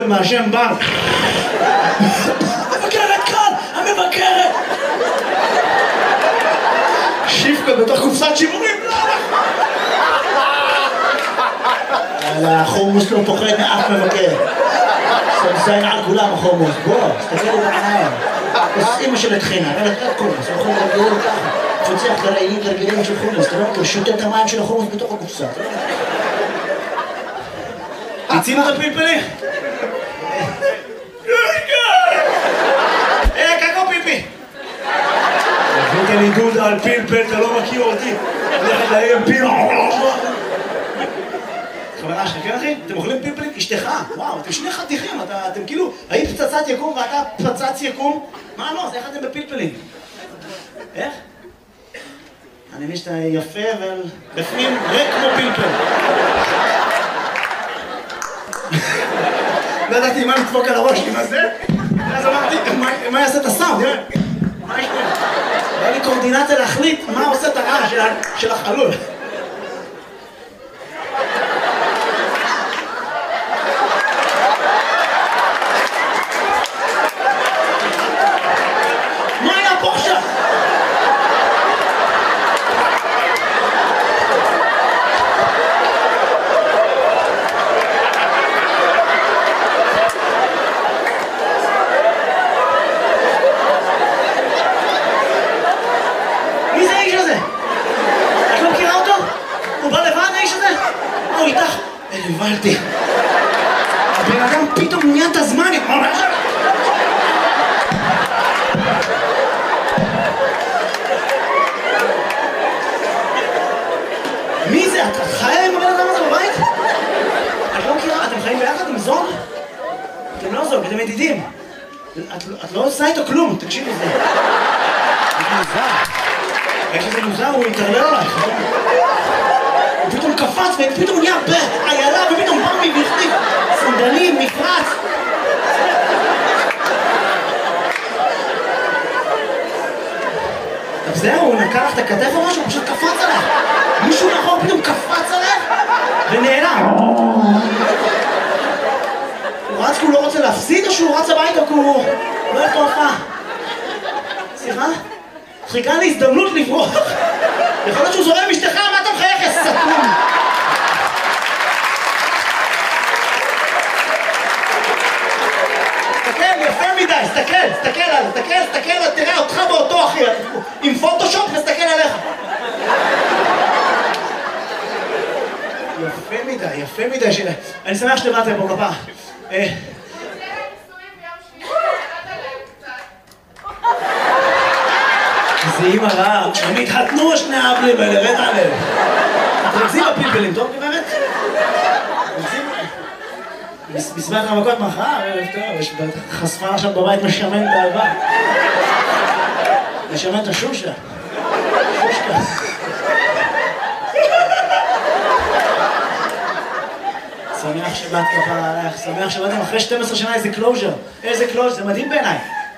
מהשם בנק. המבקרת כאן! המבקרת! שיפקה בתוך קופסת שימורים. החומוס לא פוחד מאף מבקר. סנסיין על כולם החומוס. בוא, תסתכל על העיניים. אמא של התחינה, אין לך חומוס, הוא יכול לרגלים ככה. פוצח לרגלים של חומוס, אתה לא מכיר, שותה את המים של החומוס בתוך הקופסה. הצינו את הפלפלים? קקו פיפי! הבאת לי דודה על פלפל, אתה לא מכיר אותי. הולכת להם פיל. חברה שלך, כן אחי? אתם אוכלים פלפלים? אשתך, וואו, אתם שני חתיכים, אתם כאילו, היית פצצת יקום ואתה פצץ יקום? מה לא? אז איך אתם בפלפלים? איך? אני מבין שאתה יפה ובפנים ריק כמו פלפל. לא ידעתי מה לדפוק על הראש עם הזה, ואז אמרתי, מה יעשה את הסאונד? מה יש פה? היה לי קורדינציה להחליט מה עושה את הרעש של החלול. מה היה פה עכשיו? הבנתי. הבן אדם פתאום נהיה את הזמן. מי זה? את חיה עם הבן אדם הזה בבית? את לא מכירה? אתם חיים ביחד עם זוג? אתם לא זוג, אתם ידידים. את לא עושה איתו כלום, תקשיב לזה. זה מוזר. איך שזה מוזר, הוא יתרלל עלייך. הוא פתאום קפץ ופתאום נהיה איילה ופתאום במי והחליף סנדלים, מפרץ. טוב זהו, הוא נקע לך את הכתף או משהו, הוא פשוט קפץ עליך. מישהו מאחור פתאום קפץ עליך ונעלם. הוא רץ כי הוא לא רוצה להפסיד או שהוא רץ הביתה כי הוא לא הולך להופעה? סליחה? חיכה לי הזדמנות לברוח. יכול להיות שהוא זורם עם אשתך, מה אתה מחייך, יא סתום? תסתכל, יפה מדי, תסתכל, תראה אותך באותו אחי, עם פוטושופ נסתכל עליך. יפה מדי, אני שמח שבאתם פה כפה. זה אימא רעה, הם התחתנו שני האבלים האלה, רד עליהם. אתם רצים בפלפלים, טוב גברת? בסביבת המכות מחר, ערב טוב, יש חשפה עכשיו בבית משמן את האהבה. משמן את השושה. שושקה. שמח שבאת כפרה עלייך, שמח שבאתם אחרי 12 שנה איזה קלוז'ר. איזה קלוז'ר, זה מדהים בעיניי.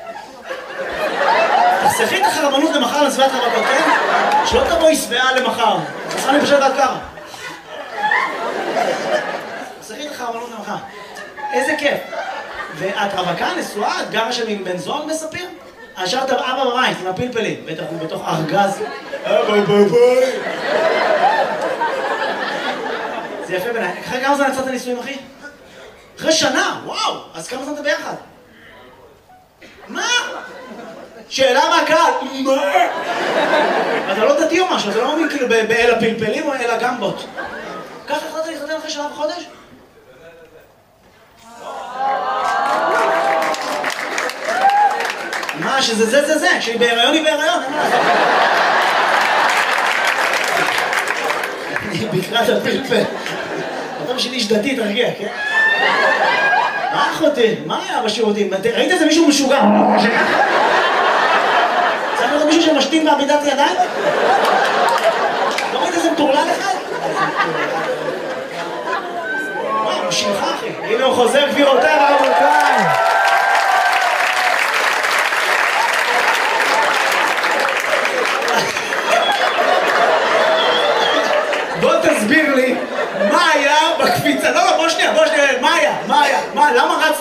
תחסכי את החרמנות למחר לסביבת המכות, כן? שלא תבואי שבעה למחר. תחסכה לי פשוט עד ככה. תחסכי את החרמנות למחר. איזה כיף. ואת רווקה, נשואה, את גרה שם עם בן זוג בספיר? השארת אבא בבית עם הפלפלים. בטח הוא בתוך ארגז. אבא בבית. זה יפה בעיניי. אחרי כמה זמן יצאת נישואים, אחי? אחרי שנה, וואו. אז כמה זמן אתה ביחד? מה? שאלה מהקהל, מה? אתה לא דתי או משהו, אתה לא מאמין כאילו באל הפלפלים או אל הגמבות. ככה החלטת להתחתן אחרי שנה וחודש? מה, שזה זה, כשהיא בהיריון היא בהיריון, אין מה לעשות. אני בקרת הפלפל. אתה בשביל איש דתי, תרגיע, כן? מה אחותי? מה היה בשירותים? ראית איזה מישהו משוגע? צריך לראות מישהו שמשתין בעמידת ידיים? לא ראית איזה מטורלל אחד? וואי, הוא שלך אחי. הנה הוא חוזר גבירותיי